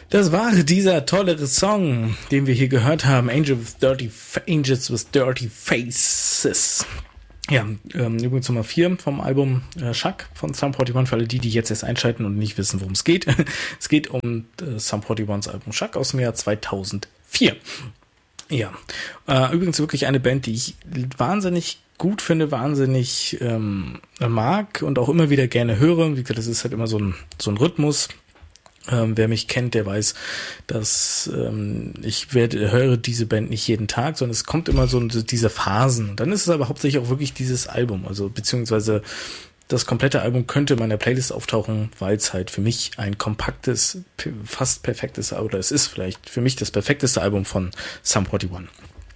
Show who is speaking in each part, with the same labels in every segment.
Speaker 1: Das war dieser tolle Song, den wir hier gehört haben, Angels with Dirty Faces. Ja, übrigens Nummer 4 vom Album Chuck von Sum 41, für alle die jetzt erst einschalten und nicht wissen, worum es geht. Es geht um Sum 41's Album Chuck aus dem Jahr 2004. Ja, übrigens wirklich eine Band, die ich wahnsinnig gut finde, wahnsinnig mag und auch immer wieder gerne höre. Wie gesagt, das ist halt immer so ein Rhythmus. Wer mich kennt, der weiß, dass höre diese Band nicht jeden Tag, sondern es kommt immer so diese Phasen. Und dann ist es aber hauptsächlich auch wirklich dieses Album, also beziehungsweise das komplette Album könnte in meiner Playlist auftauchen, weil es halt für mich ein kompaktes, fast perfektes, oder es ist vielleicht für mich das perfekteste Album von Sum 41.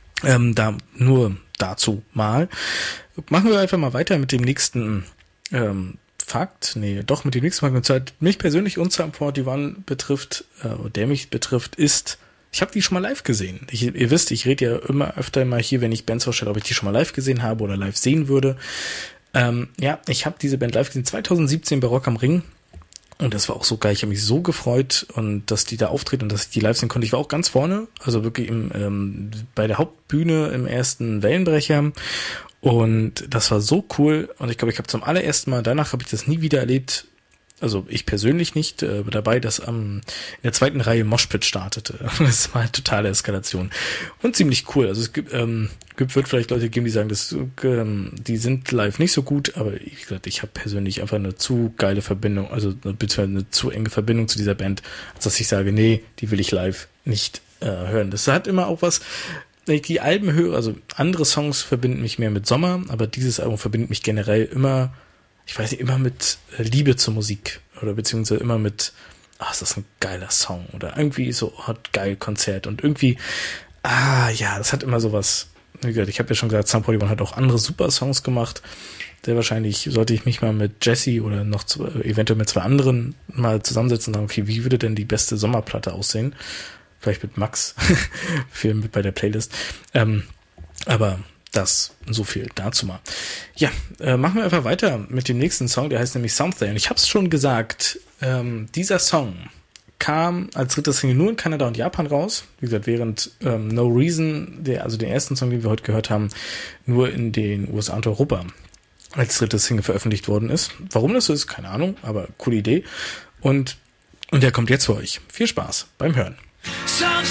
Speaker 1: Nur dazu mal. Machen wir einfach mal weiter mit dem nächsten Fakt, mit dem nächsten Fakt, und zwar mich persönlich und Sum 41 betrifft, der mich betrifft, ist, ich habe die schon mal live gesehen. Ihr wisst, ich rede ja immer öfter mal hier, wenn ich Bands vorstelle, ob ich die schon mal live gesehen habe oder live sehen würde. Ich habe diese Band live gesehen, 2017 bei Rock am Ring. Und das war auch so geil. Ich habe mich so gefreut, und dass die da auftreten und dass ich die live sehen konnte. Ich war auch ganz vorne, also wirklich bei der Hauptbühne im ersten Wellenbrecher. Und das war so cool. Und ich glaube, ich habe zum allerersten Mal, danach habe ich das nie wieder erlebt, also ich persönlich nicht, dabei, dass in der zweiten Reihe Moshpit startete. Das war eine totale Eskalation. Und ziemlich cool. Also es wird vielleicht Leute geben, die sagen, die sind live nicht so gut, aber wie gesagt, ich habe persönlich einfach eine zu geile Verbindung, also eine zu enge Verbindung zu dieser Band, als dass ich sage, nee, die will ich live nicht hören. Das hat immer auch was, wenn ich die Alben höre, also andere Songs verbinden mich mehr mit Sommer, aber dieses Album verbindet mich generell immer, ich weiß nicht, immer mit Liebe zur Musik oder beziehungsweise immer mit, ist das ein geiler Song oder irgendwie so geil Konzert und irgendwie, das hat immer sowas. Wie gesagt, ich habe ja schon gesagt, Sum 41 hat auch andere super Songs gemacht. Sehr wahrscheinlich sollte ich mich mal mit Jesse oder noch eventuell mit 2 anderen mal zusammensetzen und sagen, okay, wie würde denn die beste Sommerplatte aussehen? Vielleicht mit Max bei der Playlist. Aber das, so viel dazu mal. Ja, machen wir einfach weiter mit dem nächsten Song, der heißt nämlich Something. Und ich habe es schon gesagt, dieser Song kam als drittes Single nur in Kanada und Japan raus. Wie gesagt, während No Reason, den ersten Song, den wir heute gehört haben, nur in den USA und Europa als drittes Single veröffentlicht worden ist. Warum das so ist, keine Ahnung, aber coole Idee. Und der kommt jetzt für euch. Viel Spaß beim Hören.
Speaker 2: Something